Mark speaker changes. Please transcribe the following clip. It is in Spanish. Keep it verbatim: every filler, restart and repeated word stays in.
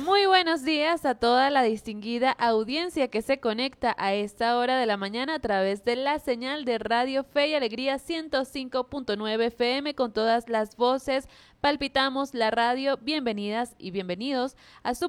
Speaker 1: Muy buenos días a toda la distinguida audiencia que se conecta a esta hora de la mañana a través de la señal de Radio Fe y Alegría ciento cinco punto nueve F M con todas las voces. Palpitamos la radio. Bienvenidas y bienvenidos a su